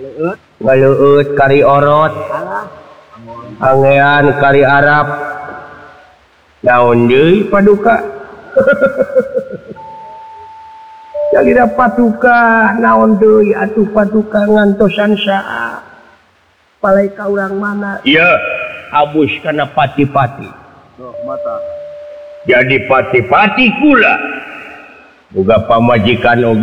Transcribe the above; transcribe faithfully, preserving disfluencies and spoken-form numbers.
Ngaleut kari orot. Angean kari Arab. Naon deui paduka? Jadi patuka naon deui atuh patuka ngantosan saha? Palai ka urang mana? Iya, abus kana pati-pati. Jadi pati-pati kula. Boga pamajikan oge